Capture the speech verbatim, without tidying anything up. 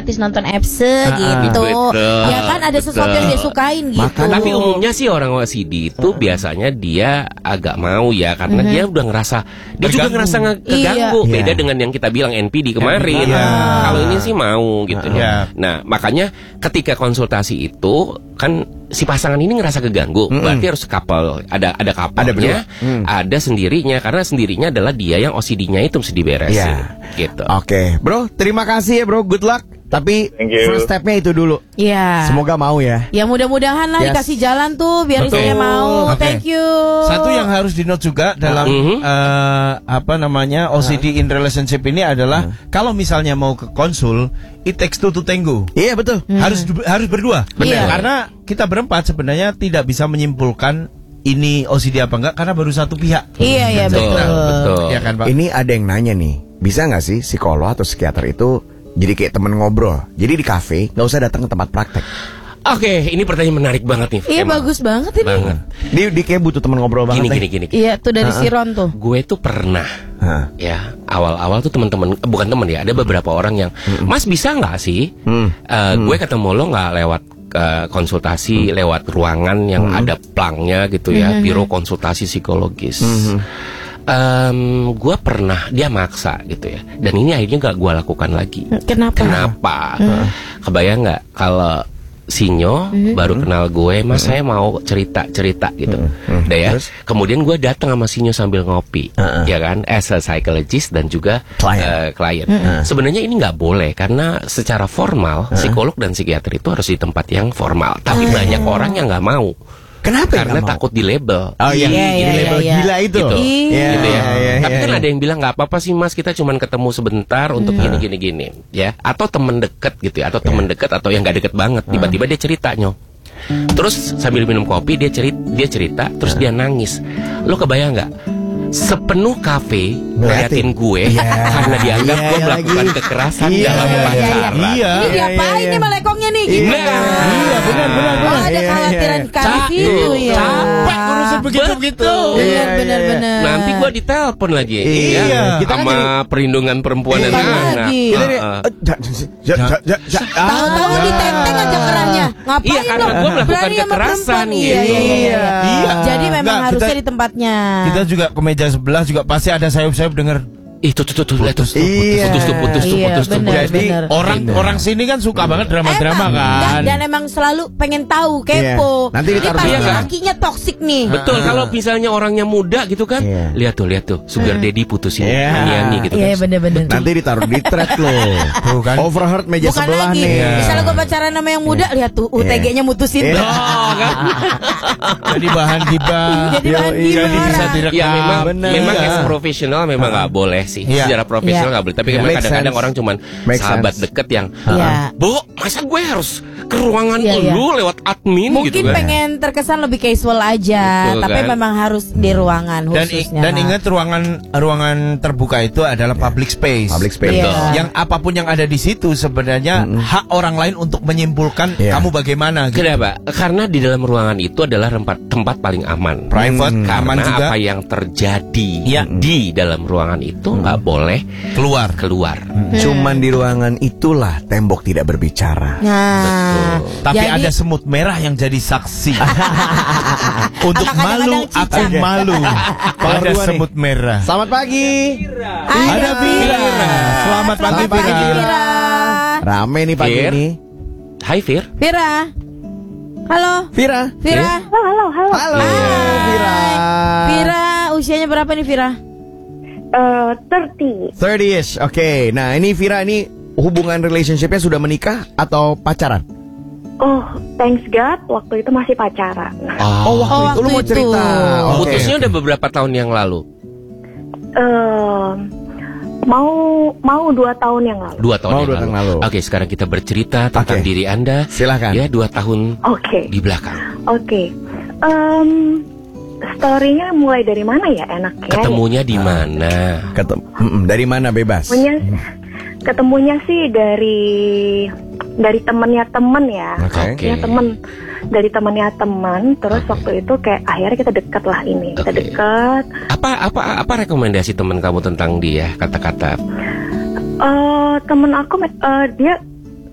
gratis nonton Epse gitu. Betul. Ya kan ada sesuatu yang dia sukain gitu. Maka, tapi umumnya sih orang O C D itu biasanya dia agak mau ya karena mm-hmm. dia udah ngerasa dia juga ngerasa nge- keganggu. Iya. Beda dengan yang kita bilang N P D kemarin. Iya. Kalau ini sih mau gitu. Iya. Nah, makanya ketika konsultasi itu kan si pasangan ini ngerasa keganggu, mm-hmm. berarti harus couple, ada ada couple-nya, ada, mm. ada sendirinya karena sendirinya adalah dia yang O C D-nya itu mesti diberesin. Yeah. Gitu. Oke, okay. Bro, terima kasih ya bro, good luck. Tapi first step-nya itu dulu. Iya. Semoga mau ya. Ya mudah-mudahan lah yes. dikasih jalan tuh biar istrinya mau. Okay. Thank you. Satu yang harus di-note juga dalam uh-huh. uh, apa namanya O C D uh-huh. in relationship ini adalah uh-huh. kalau misalnya mau ke konsul, it takes two to tango. Iya betul. Hmm. Harus harus berdua. Benar. Karena kita berempat sebenarnya tidak bisa menyimpulkan ini O C D apa enggak karena baru satu pihak. Iya iya betul. Betul. Ya kan, Pak? Ini ada yang nanya nih, bisa nggak sih psikolog atau psikiater itu jadi kayak temen ngobrol? Jadi di kafe nggak usah datang ke tempat praktek. Oke, okay, ini pertanyaan menarik banget nih. Iya bagus banget ini. Banget. Dia, dia kayak butuh temen ngobrol banget. Gini, gini, gini, gini. Iya tuh dari uh-uh. si Ron tuh. Gue tuh pernah, uh. ya awal-awal tuh teman-teman, bukan teman ya, ada beberapa orang yang, uh-uh. Mas bisa nggak sih? Uh, uh. Gue ketemu lo nggak lewat uh, konsultasi, uh. lewat ruangan yang uh. ada plangnya gitu ya, uh-huh. biro konsultasi psikologis. Uh-huh. Um, gue pernah dia maksa gitu ya, dan ini akhirnya gak gue lakukan lagi. Kenapa? Kenapa? Hmm. Kebayang nggak kalau Sinyo hmm. baru kenal gue, Mas hmm. saya mau cerita cerita gitu, hmm. Udah ya. Terus? Kemudian gue datang sama Sinyo sambil ngopi, uh-uh. ya kan, as a psychologist dan juga klien. Uh, klien. Hmm. Sebenarnya ini nggak boleh karena secara formal uh-huh. psikolog dan psikiater itu harus di tempat yang formal. Tapi uh-huh. banyak orang yang nggak mau. Kenapa? Karena takut di label. Oh iya, iya, iya, label iya. gila itu. Gitu, iya, gitu ya. Iya, iya, Tapi kan iya. ada yang bilang nggak apa-apa sih Mas, kita cuma ketemu sebentar untuk hmm. gini gini gini, ya. Atau temen deket gitu ya, atau temen yeah. deket atau yang nggak deket banget. Tiba-tiba dia cerita Nyo. Terus sambil minum kopi dia cerita, dia cerita, terus dia nangis. Lo kebayang nggak? Sepenuh kafe ngeliatin gue yeah. karena dianggap yeah, gue melakukan lagi. kekerasan yeah, dalam yeah, pacaran. Iya. Ini diapain nih melekongnya nih? Iya, Gimana? Iya, benar, benar, benar. Oh, ada kekhawatiran kali situ ya. Capek ngurusin begitu-begitu. Benar, benar, benar. Nanti gue ditelepon lagi, iya. ya, Kita sama kan perlindungan perempuan dan anak. Tahu-tahu ditenteng aja kerahnya. Ngapain Iya, karena lo? gue melakukan Berani sama kekerasan. perempuan. Iya, iya, iya. Iya. Jadi memang Nggak, harusnya kita- di tempatnya. Kita juga ke meja sebelah juga pasti ada sayup-sayup dengar. Ih, tuh, tuh, tuh, lihat tuh, Iya. putus tuh, putus tuh, Iya, putus tuh. benar, Jadi benar. orang orang sini kan suka banget drama-drama Emang, kan. Dan, dan emang selalu pengen tahu, kepo. Iya. Nanti Ini ditaruh pasti dia, kan? lakinya toksik nih. Betul, kalau misalnya orangnya muda gitu kan, Iya. lihat tuh, lihat tuh, sugar daddy putusin Iya. Aniani gitu Iya, kan. bener-bener. Nanti ditaruh di thread loh. Tuh kan. Overheard meja Bukan sebelah lagi. nih. Misalnya gue pacaran sama yang muda, lihat tuh U T G-nya mutusin. Iya. Oh, kan? Jadi bahan gibah. Jadi bahan Iya, gibah. Jadi bisa direkam. Ya memang, bener. memang Iya. as profesional memang nggak boleh sih. Iya. Secara profesional Iya. nggak boleh. Tapi Iya. memang Make kadang-kadang sense. orang cuman Make sahabat sense. deket yang, Iya. Bu, masa gue harus ke ruangan Iya, iya. lu lewat admin Mungkin gitu kan? pengen terkesan lebih casual aja, Betul, tapi kan? memang harus di ruangan Dan, khususnya. dan ingat ruangan ruangan terbuka itu adalah public space. Public space. Iya. Yang apapun yang ada di situ sebenarnya hak orang lain untuk menyimpulkan Iya. kamu bagaimana. Gitu. Kenapa? Karena di dalam ruangan itu adalah tempat tempat paling aman, Private, Hmm. aman Karena juga. apa yang terjadi Iya. di dalam ruangan itu nggak boleh Keluar. keluar. Cuman di ruangan itulah tembok tidak berbicara. Nah, Tapi jadi- ada semut merah yang jadi saksi. Untuk Sama malu kadang-kadang aku cicak. malu. Kalau Ada dua nih. semut merah. Selamat pagi. Ada Vira. Selamat pagi Selamat pagi, Vira. Vira. Rame nih pagi Fir. ini. Hai Fir. Vira. Halo. Vira. Vira. Halo, halo. Halo, Vira. Vira, usianya berapa nih Vira? Eh, thirty. thirty-ish. Oke. Nah, ini Vira ini hubungan relationship-nya sudah menikah atau pacaran? Oh, thanks God, waktu itu masih pacaran. Oh, waktu Oh, itu lu waktu mau itu. cerita. Oke, Putusnya oke. udah beberapa tahun yang lalu. Eh, mau mau dua tahun yang lalu. Dua tahun Oh, yang dua lalu. tahun lalu. Oke, sekarang kita bercerita tentang Oke. diri Anda. Silahkan. Ya, dua tahun Oke, di belakang. oke. Em, story-nya mulai dari mana ya enaknya? Ketemunya di mana? Ketem Mm-mm, dari mana bebas? Ketemunya, ketemunya sih dari dari temennya temen ya. Oke. Temennya temen dari temennya temen. Terus Oke. waktu itu kayak akhirnya kita dekat lah ini. Kita Oke. dekat. Apa apa apa rekomendasi teman kamu tentang dia? Kata-kata. Eh, temen aku eh, dia